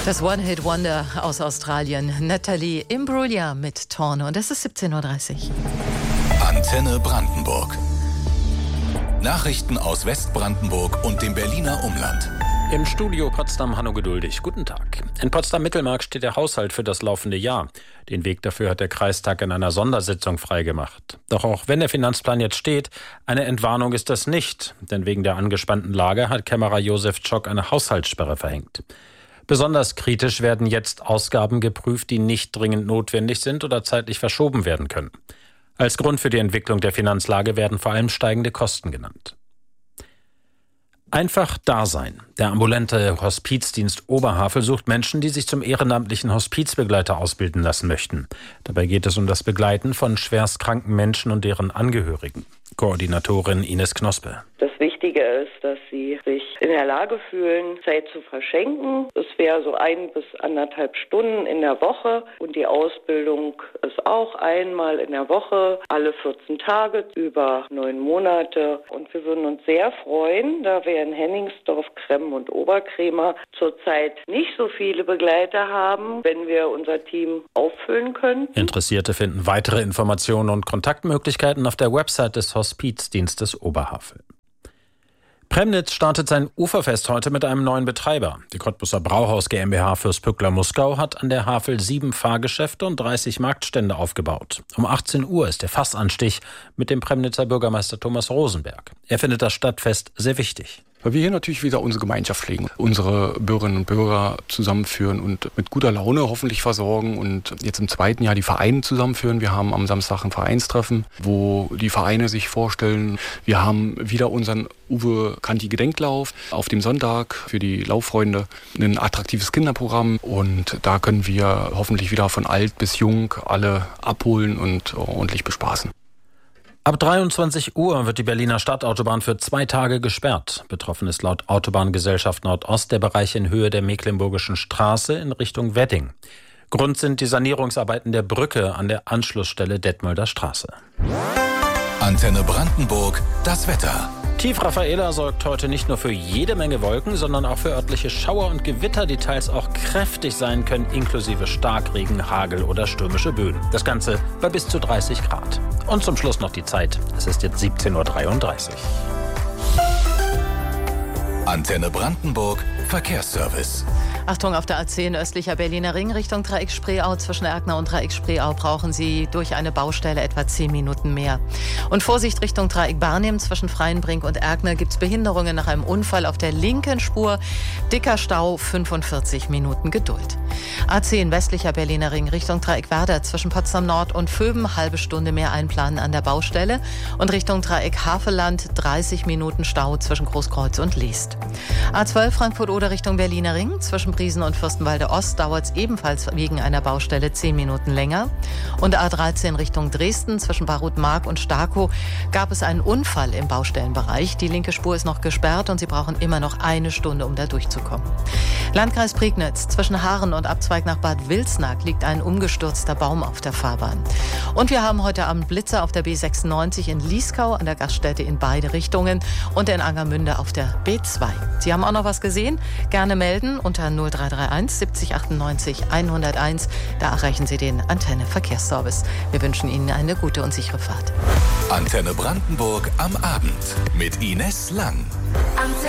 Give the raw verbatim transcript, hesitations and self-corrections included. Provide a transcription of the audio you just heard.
Das One-Hit-Wonder aus Australien, Natalie Imbruglia mit Torne. Und es ist siebzehn Uhr dreißig. Antenne Brandenburg. Nachrichten aus Westbrandenburg und dem Berliner Umland. Im Studio Potsdam Hanno Geduldig. Guten Tag. In Potsdam-Mittelmark steht der Haushalt für das laufende Jahr. Den Weg dafür hat der Kreistag in einer Sondersitzung freigemacht. Doch auch wenn der Finanzplan jetzt steht, eine Entwarnung ist das nicht. Denn wegen der angespannten Lage hat Kämmerer Josef Tschock eine Haushaltssperre verhängt. Besonders kritisch werden jetzt Ausgaben geprüft, die nicht dringend notwendig sind oder zeitlich verschoben werden können. Als Grund für die Entwicklung der Finanzlage werden vor allem steigende Kosten genannt. Einfach da sein. Der ambulante Hospizdienst Oberhavel sucht Menschen, die sich zum ehrenamtlichen Hospizbegleiter ausbilden lassen möchten. Dabei geht es um das Begleiten von schwerstkranken Menschen und deren Angehörigen. Koordinatorin Ines Knospe. Das Wichtige ist, dass sie sich in der Lage fühlen, Zeit zu verschenken. Es wäre so ein bis anderthalb Stunden in der Woche und die Ausbildung ist auch einmal in der Woche, alle vierzehn Tage, über neun Monate. Und wir würden uns sehr freuen, da wir in Henningsdorf, Kremm und Oberkrämer zurzeit nicht so viele Begleiter haben, wenn wir unser Team auffüllen können. Interessierte finden weitere Informationen und Kontaktmöglichkeiten auf der Website des Hospizdienstes Oberhavel. Premnitz startet sein Uferfest heute mit einem neuen Betreiber. Die Cottbuser Brauhaus GmbH Fürstpückler-Muskau hat an der Havel sieben Fahrgeschäfte und dreißig Marktstände aufgebaut. Um achtzehn Uhr ist der Fassanstich mit dem Premnitzer Bürgermeister Thomas Rosenberg. Er findet das Stadtfest sehr wichtig. Weil wir hier natürlich wieder unsere Gemeinschaft pflegen, unsere Bürgerinnen und Bürger zusammenführen und mit guter Laune hoffentlich versorgen und jetzt im zweiten Jahr die Vereine zusammenführen. Wir haben am Samstag ein Vereinstreffen, wo die Vereine sich vorstellen. Wir haben wieder unseren Uwe Kanti Gedenklauf auf dem Sonntag für die Lauffreunde, ein attraktives Kinderprogramm und da können wir hoffentlich wieder von alt bis jung alle abholen und ordentlich bespaßen. Ab dreiundzwanzig Uhr wird die Berliner Stadtautobahn für zwei Tage gesperrt. Betroffen ist laut Autobahngesellschaft Nordost der Bereich in Höhe der Mecklenburgischen Straße in Richtung Wedding. Grund sind die Sanierungsarbeiten der Brücke an der Anschlussstelle Detmolder Straße. Antenne Brandenburg, das Wetter. Tief Raffaela sorgt heute nicht nur für jede Menge Wolken, sondern auch für örtliche Schauer und Gewitter, die teils auch kräftig sein können, inklusive Starkregen, Hagel oder stürmische Böen. Das Ganze bei bis zu dreißig Grad. Und zum Schluss noch die Zeit. Es ist jetzt siebzehn Uhr dreiunddreißig. Antenne Brandenburg, Verkehrsservice. Achtung, auf der A zehn östlicher Berliner Ring Richtung Dreieck Spreeau. Zwischen Erkner und Dreieck Spreeau brauchen Sie durch eine Baustelle etwa zehn Minuten mehr. Und Vorsicht Richtung Dreieck Barnim. Zwischen Freienbrink und Erkner gibt es Behinderungen nach einem Unfall auf der linken Spur. Dicker Stau, fünfundvierzig Minuten Geduld. A zehn westlicher Berliner Ring Richtung Dreieck Werder. Zwischen Potsdam Nord und Vöben halbe Stunde mehr einplanen an der Baustelle. Und Richtung Dreieck Havelland dreißig Minuten Stau zwischen Großkreuz und Liest. A zwölf Frankfurt-Oder Richtung Berliner Ring. Zwischen Briesen und Fürstenwalde Ost dauert es ebenfalls wegen einer Baustelle zehn Minuten länger. Und A dreizehn Richtung Dresden zwischen Barut-Mark und Starkow gab es einen Unfall im Baustellenbereich. Die linke Spur ist noch gesperrt und Sie brauchen immer noch eine Stunde, um da durchzukommen. Landkreis Prignitz zwischen Haaren und Abzweig nach Bad Wilsnack liegt ein umgestürzter Baum auf der Fahrbahn. Und wir haben heute Abend Blitzer auf der B sechsundneunzig in Lieskau an der Gaststätte in beide Richtungen und in Angermünde auf der B zwei. Sie haben auch noch was gesehen? Gerne melden unter null drei drei eins siebzig achtundneunzig hunderteins. Da erreichen Sie den Antenne Verkehrsservice. Wir wünschen Ihnen eine gute und sichere Fahrt. Antenne Brandenburg am Abend mit Ines Lang.